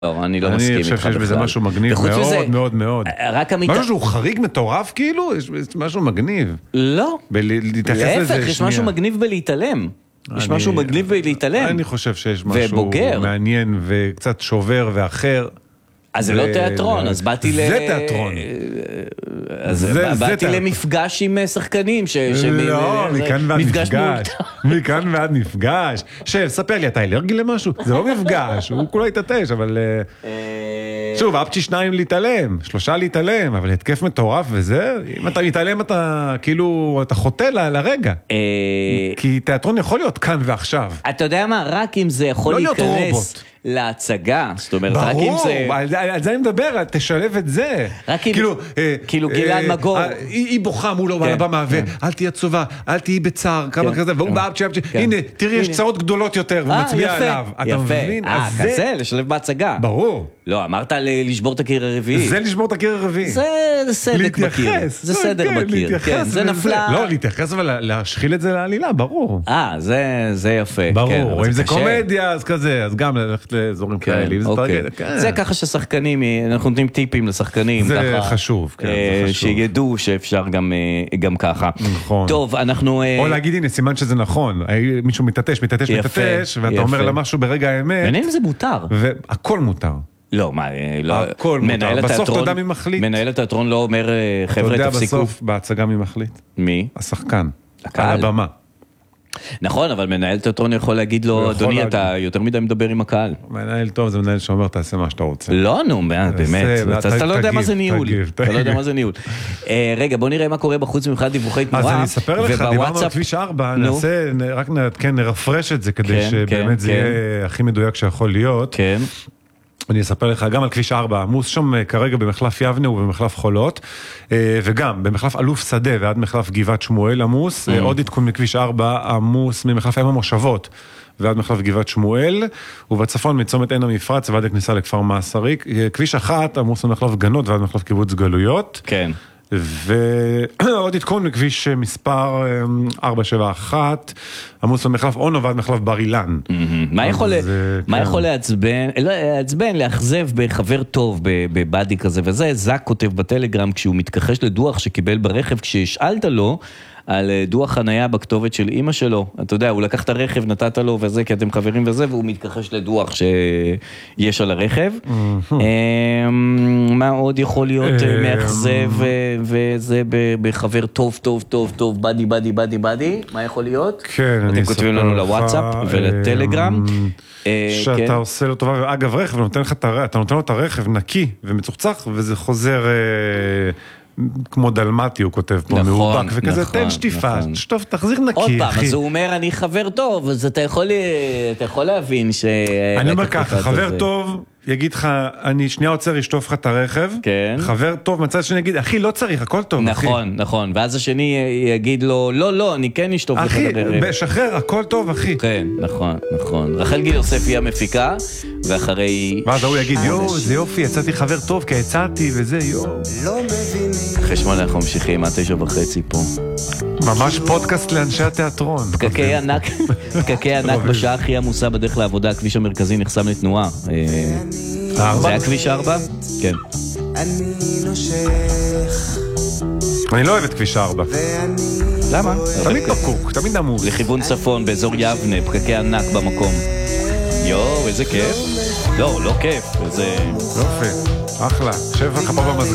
לא, אני לא מסכים איתך בכלל. אני חושב שיש בזה משהו מגניב מאוד מאוד מאוד. משהו שהוא חריג מטורף כאילו? יש משהו מגניב. לא. להפך, יש משהו מגניב בלהתעלם. יש משהו מגניב בלהתעלם. אני חושב שיש משהו מעניין וקצת שובר ואחר. אז זה לא תיאטרון, אז באתי זה תיאטרון. אז באתי למפגש עם שחקנים. לא, מכאן ועד מפגש. מכאן ועד מפגש. ספר לי, אתה אלרגי למשהו? זה לא מפגש, הוא כולו יתעטש, אבל... שוב, אפצ'י 2 להתעלם, 3 להתעלם, אבל התקף מטורף וזה, אם אתה מתעלם, אתה כאילו, אתה חוטא לרגע. כי תיאטרון יכול להיות כאן ועכשיו. אתה יודע מה, רק אם זה יכול להיכנס להצגה, זאת אומרת, רק אם זה... ברור, על זה אני מדבר, תשלב את זה. כאילו גלעד מגור. היא בוכה מולו על הבמה, ואל תהיה עצובה, אל תהיי בצער, כמה כזה, והוא באפצ'י, הנה, תראי, יש צרות גדולות יותר, והוא מצביע עליו. אתה מבין? כזה, לשלב בהצגה. ברור. לא, אמרת לשבור את הקיר הרביעי. זה לשבור את הקיר הרביעי. זה סדק בקיר. זה סדר בקיר. זה נפלה. לא, להתייחס אבל להשחיל את זה לעלילה, ברור. זה יפה. ברור, אם זה קומדיה, אז כזה, אז גם ללכת לאזורים כאלה. זה ככה ששחקנים, אנחנו נותנים טיפים לשחקנים. זה חשוב. שידעו שאפשר גם ככה. נכון. טוב, אנחנו... או להגיד, הנה, סימן שזה נכון. מישהו מתעטש, ואתה אומר לה משהו ברגע האמת. מעניין אם זה מותר. והכל מותר. לא, מה, לא... הכל מותר. בסוף אתה יודע מי מחליט. מנהל התיאטרון לא אומר, חבר'ה, תפסיקו. אתה יודע בסוף בהצגה מי מחליט. מי? השחקן. על הבמה. נכון, אבל מנהל תיאטרון יכול להגיד לו, אדוני, אתה יותר מדי מדבר עם הקהל. מנהל טוב זה מנהל שאומר, תעשה מה שאתה רוצה. לא, נו, באמת. אתה לא יודע מה זה ניהול. אתה לא יודע מה זה ניהול. רגע, בוא נראה מה קורה בחוץ ממך דיווחי תנועה. אז אני אספר לך, דיברנו על כביש 4, רק נרפרש את זה, כדי שבאמת זה יהיה הכי מדויק שיכול להיות. כן. אני אספר לך גם על כביש 4, עמוס שם כרגע במחלף יבנה ובמחלף חולות, וגם במחלף אלוף שדה ועד מחלף גבעת שמואל עמוס, עוד עדכון מכביש 4 עמוס ממחלף אם המושבות ועד מחלף גבעת שמואל, ובצפון מצומת עין המפרץ ועד הכניסה לכפר מעשריק, כביש 1 עמוס ממחלף גנות ועד מחלף קיבוץ גלויות. כן. ועוד עדכון מכביש מספר 471, עמוס במחלף אונו ועד מחלף בר אילן. מה יכול לעצבן, לאכזב בחבר טוב, בבאדי כזה וזה? זק כותב בטלגרם כשהוא מתכחש לדוח שקיבל ברכב, כשהשאלת לו על דוח חנייה בכתובת של אמא שלו, אתה יודע, הוא לקח את הרכב, נתת לו וזה, כי אתם חברים וזה, והוא מתכחש לדוח שיש על הרכב. מה עוד יכול להיות מאכזב וזה בחבר טוב, טוב, טוב, טוב, בדי, בדי, בדי, בדי? מה יכול להיות? כן, אתם כותבים לנו לוואטסאפ ולטלגרם. שאתה עושה לו טובה, אגב רכב, אתה נותן לו את הרכב נקי ומצוחצח, וזה חוזר... כמו דלמטי הוא כותב פה, מאובק וכזה, תן שטיפה, שטוף, תחזיר נקי. עוד פעם, אז הוא אומר, אני חבר טוב, אז אתה יכול להבין ש... אני אומר ככה, חבר טוב, יגיד לך, אני שנייה עוצר, ישטוף לך את הרכב, חבר טוב, מצד שני יגיד, אחי, לא צריך, הכל טוב, אחי. נכון, נכון, ואז השני יגיד לו, לא, לא, אני כן אשטוף לך את הרכב. אחי, שחרר, הכל טוב, אחי. כן, נכון, נכון. רחל גיל יוסף היא המפיקה, ואחרי... ואז הוא יגיד, יו, זה יופי, יצאתי חבר טוב, כי יצאתי, וזה, יו. אחרי 8 אנחנו ממשיכים, 9:30 פה. ממש פודקאסט לאנשי התיאטרון. פקקי ענק בשעה הכי עמוסה בדרך לעבודה, הכביש המרכזי נחסם לתנועה. זה היה כביש 4? כן. אני לא אוהב את כביש 4. למה? תמיד פקוק, תמיד עמוס. לכיוון צפון, באזור יבנה, פקקי ענק במקום. יואו, איזה כיף. לא, לא כיף. יופי, אחלה. שב לך פה במזרח.